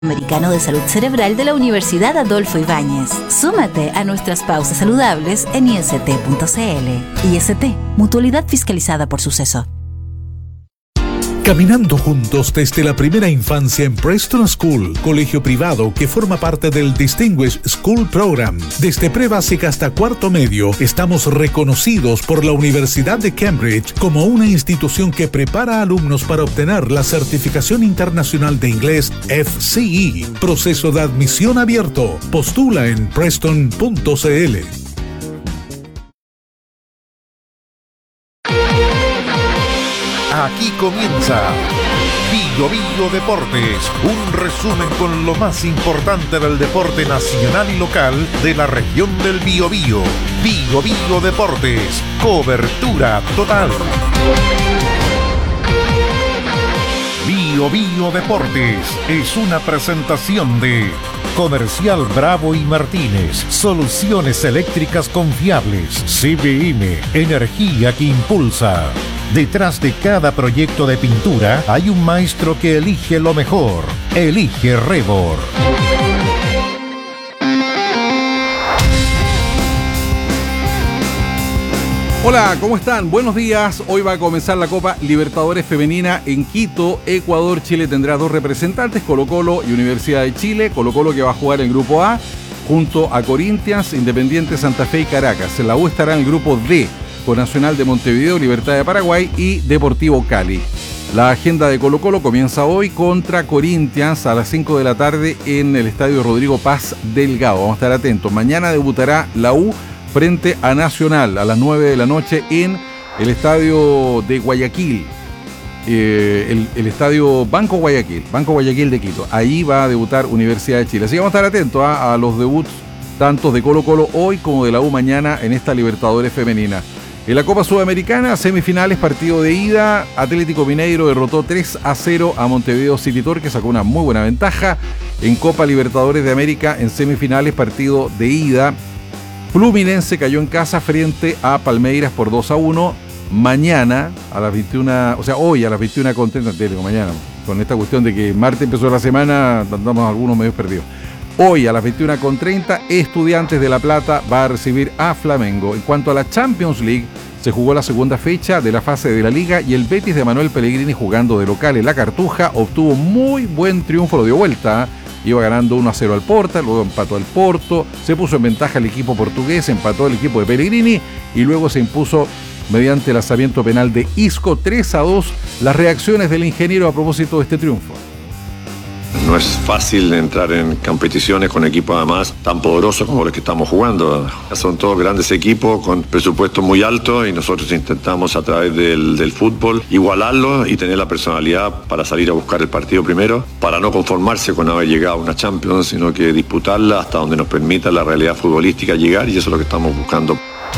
Americano de Salud Cerebral de la Universidad Adolfo Ibáñez. Súmate a nuestras pausas saludables en IST.cl. IST, mutualidad fiscalizada por Suceso. Caminando juntos desde la primera infancia en Preston School, colegio privado que forma parte del Distinguished School Program. Desde prebásica hasta cuarto medio, estamos reconocidos por la Universidad de Cambridge como una institución que prepara a alumnos para obtener la certificación internacional de inglés FCE. Proceso de admisión abierto. Postula en preston.cl. Aquí comienza Bio Bio Deportes, un resumen con lo más importante del deporte nacional y local de la región del Biobío. Bio Bio Deportes, cobertura total. Bio Bio Deportes es una presentación de Comercial Bravo y Martínez, soluciones eléctricas confiables. CBM, energía que impulsa. Detrás de cada proyecto de pintura hay un maestro que elige lo mejor. Elige Rebor. Hola, ¿cómo están? Buenos días. Hoy va a comenzar la Copa Libertadores Femenina en Quito, Ecuador. Chile tendrá dos representantes, Colo-Colo y Universidad de Chile. Colo-Colo que va a jugar en el grupo A junto a Corinthians, Independiente Santa Fe y Caracas. La U estará en el grupo D con Nacional de Montevideo, Libertad de Paraguay y Deportivo Cali. La agenda de Colo-Colo comienza hoy contra Corinthians a las 5 de la tarde en el Estadio Rodrigo Paz Delgado. Vamos a estar atentos. Mañana debutará la U frente a Nacional a las 9 de la noche en el Estadio de Guayaquil. El Estadio Banco Guayaquil de Quito. Ahí va a debutar Universidad de Chile. Así que vamos a estar atentos a los debuts tanto de Colo-Colo hoy como de la U mañana en esta Libertadores Femenina. En la Copa Sudamericana, semifinales, partido de ida. Atlético Mineiro derrotó 3-0 a Montevideo City Torque, que sacó una muy buena ventaja. En Copa Libertadores de América, en semifinales, partido de ida. Fluminense cayó en casa frente a Palmeiras por 2-1. Mañana, a las 21, o sea, hoy a las 21:30, mañana, con esta cuestión de que martes empezó la semana, andamos algunos medios perdidos. Hoy a las 21:30, Estudiantes de La Plata va a recibir a Flamengo. En cuanto a la Champions League, se jugó la segunda fecha de la fase de la Liga y el Betis de Manuel Pellegrini, jugando de local en la Cartuja, obtuvo muy buen triunfo, lo dio vuelta. Iba ganando 1-0 al Porto, luego empató al Porto, se puso en ventaja el equipo portugués, empató el equipo de Pellegrini y luego se impuso mediante el lanzamiento penal de Isco 3-2. Las reacciones del ingeniero a propósito de este triunfo. No es fácil entrar en competiciones con equipos además tan poderosos como los que estamos jugando. Son todos grandes equipos con presupuestos muy altos y nosotros intentamos a través del fútbol igualarlo y tener la personalidad para salir a buscar el partido primero, para no conformarse con haber llegado a una Champions, sino que disputarla hasta donde nos permita la realidad futbolística llegar, y eso es lo que estamos buscando.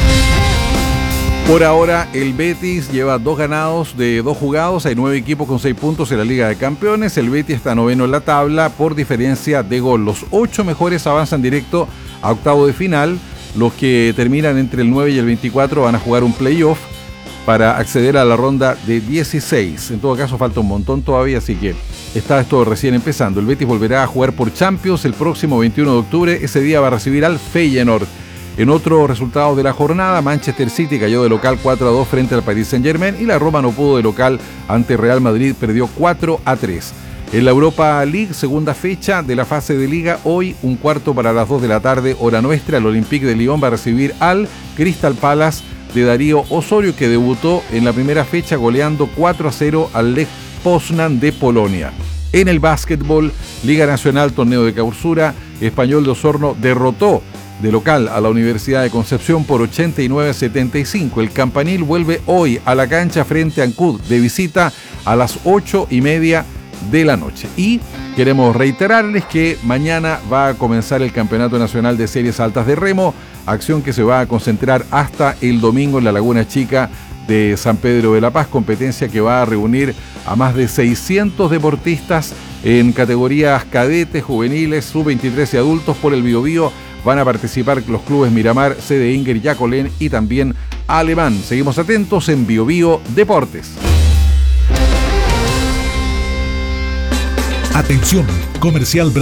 Por ahora, el Betis lleva 2 ganados de 2 jugados. Hay 9 equipos con 6 puntos en la Liga de Campeones. El Betis está noveno en la tabla por diferencia de gol. Los 8 mejores avanzan directo a octavo de final. Los que terminan entre el 9 y el 24 van a jugar un playoff para acceder a la ronda de 16. En todo caso, falta un montón todavía, así que está esto recién empezando. El Betis volverá a jugar por Champions el próximo 21 de octubre. Ese día va a recibir al Feyenoord. En otros resultados de la jornada, Manchester City cayó de local 4-2 frente al Paris Saint-Germain y la Roma no pudo de local ante Real Madrid, perdió 4-3. En la Europa League, segunda fecha de la fase de Liga, hoy un cuarto para las 2 de la tarde, hora nuestra, el Olympique de Lyon va a recibir al Crystal Palace de Darío Osorio, que debutó en la primera fecha goleando 4-0 al Lech Poznan de Polonia. En el básquetbol, Liga Nacional, torneo de clausura, Español de Osorno derrotó de local a la Universidad de Concepción por 89-75. El Campanil vuelve hoy a la cancha frente a Ancud de visita a las 8:30 de la noche. Y queremos reiterarles que mañana va a comenzar el Campeonato Nacional de Series Altas de Remo, acción que se va a concentrar hasta el domingo en la Laguna Chica de San Pedro de la Paz, competencia que va a reunir a más de 600 deportistas en categorías cadetes, juveniles, sub-23 y adultos por el Biobío. Van a participar los clubes Miramar, CD Inger, Yacolén y también Alemán. Seguimos atentos en Biobío Deportes. Atención, Comercial